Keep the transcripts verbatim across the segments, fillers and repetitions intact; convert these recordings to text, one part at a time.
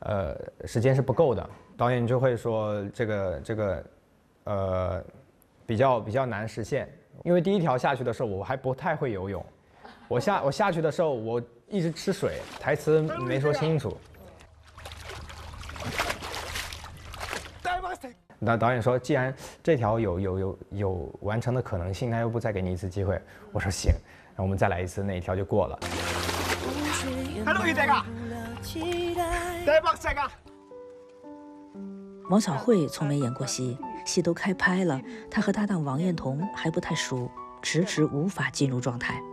呃，时间是不够的。导演就会说这个这个，呃，比较比较难实现。因为第一条下去的时候，我还不太会游泳，我下我下去的时候，我一直吃水，台词没说清楚。那导演说，既然这条有有有有完成的可能性，那要不再给你一次机会？我说行，然后我们再来一次，那一条就過了。 王小慧从没演过戏，戏都开拍了，她和搭档王彦彤还不太熟，迟迟无法进入状态。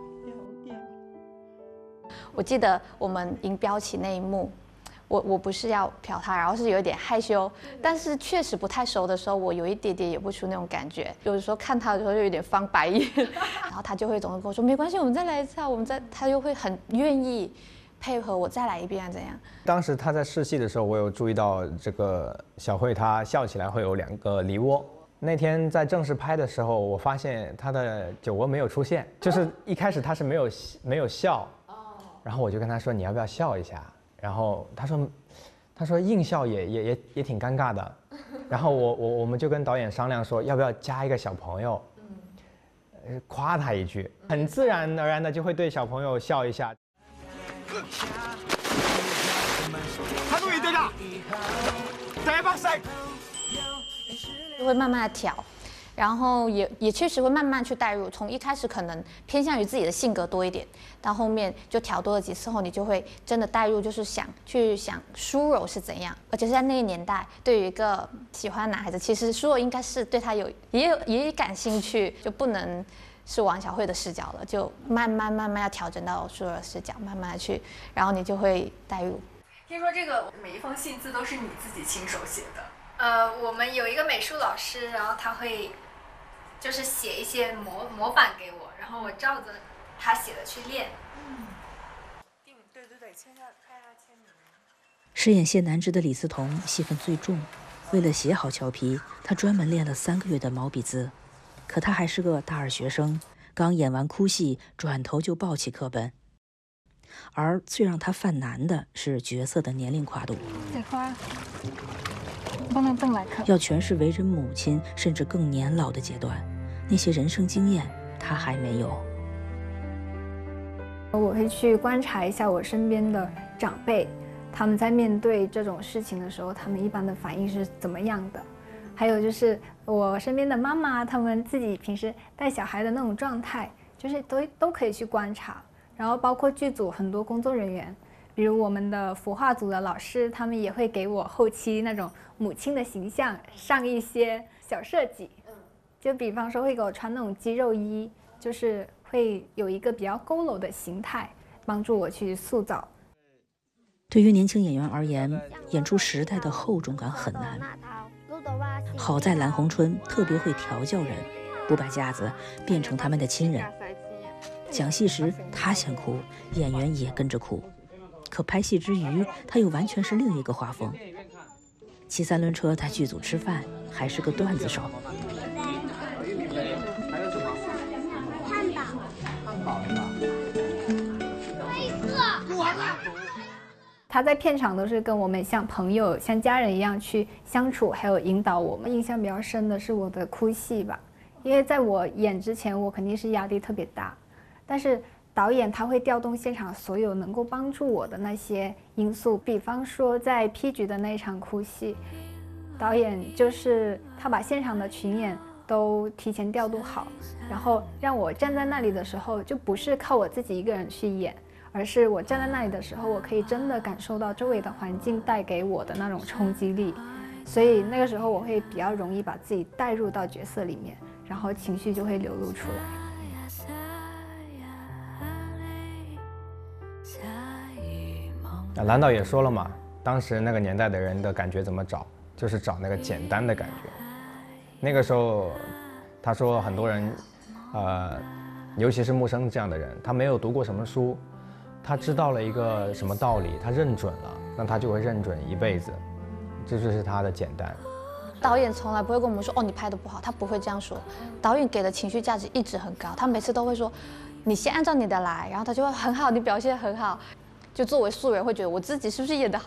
我记得我们迎标起那一幕。我我不是要瞟他，然后是有一点害羞，但是确实不太熟的时候，我有一点点演不出那种感觉。有的时候看他的时候就有点翻白眼，然后他就会总是跟我说没关系，我们再来一次啊，我们再，他就会很愿意配合我再来一遍啊，怎样？ 当时他在试戏的时候，我有注意到这个小慧她笑起来会有两个梨窝。那天在正式拍的时候，我发现她的酒窝没有出现，就是一开始她是没有没有笑，然后我就跟她说你要不要笑一下？然后他说，他说硬笑也也也也挺尴尬的，然后我我我们就跟导演商量说，要不要加一个小朋友，呃，夸他一句，很自然而然的就会对小朋友笑一下。 就会慢慢的调。然后也也确实会慢慢去带入，从一开始可能偏向于自己的性格多一点，到后面就调多了几次后，你就会真的带入，就是想去想舒柔是怎样，而且是在那个年代，对于一个喜欢的男孩子，其实舒柔应该是对他有也有也感兴趣，就不能是王小慧的视角了，就慢慢慢慢要调整到舒柔的视角，慢慢的去，然后你就会带入。 听说这个每一封信字都是你自己亲手写的？ 呃，我们有一个美术老师，然后他会。就是写一些模模板给我，然后我照着他写的去练。嗯， 对对对，签下拍下签名。 饰演谢南枝的李思彤戏份最重，为了写好俏皮，她专门练了三个月的毛笔字。可她还是个大二学生，刚演完哭戏，转头就抱起课本。而最让她犯难的是角色的年龄跨度。 这块不能动来看， 要诠释为人母亲甚至更年老的阶段，那些人生经验她还没有。 我会去观察一下我身边的长辈，他们在面对这种事情的时候，他们一般的反应是怎么样的？还有就是我身边的妈妈，他们自己平时带小孩的那种状态，就是都都可以去观察。然后包括剧组很多工作人员。比如我们的服化组的老师，他们也会给我后期那种母亲的形象上一些小设计，就比方说会给我穿那种肌肉衣，就是会有一个比较佝偻的形态，帮助我去塑造。 对于年轻演员而言，演出时代的厚重感很难。好在蓝红春特别会调教人，不把架子变成他们的亲人。讲戏时他先哭，演员也跟着哭。可拍戏之余，他又完全是另一个画风。骑三轮车在剧组吃饭，还是个段子手。 还有什么？汉堡。汉堡是吧？ 黑色。完了。 他在片场都是跟我们像朋友、像家人一样去相处，还有引导我们。印象比较深的是我的哭戏吧，因为在我演之前，我肯定是压力特别大，但是。导演他会调动现场所有能够帮助我的那些因素，比方说在 P 局的那一场哭戏，导演就是他把现场的群演都提前调度好，然后让我站在那里的时候，就不是靠我自己一个人去演，而是我站在那里的时候，我可以真的感受到周围的环境带给我的那种冲击力，所以那个时候我会比较容易把自己带入到角色里面，然后情绪就会流露出来。 蓝导也说了嘛，当时那个年代的人的感觉怎么找，就是找那个简单的感觉。那个时候，他说很多人，呃，尤其是木生这样的人，他没有读过什么书，他知道了一个什么道理，他认准了，那他就会认准一辈子，这就是他的简单。 导演从来不会跟我们说哦你拍得不好，他不会这样说。导演给的情绪价值一直很高，他每次都会说，你先按照你的来，然后他就会很好，你表现很好。就作为素人会觉得我自己是不是演得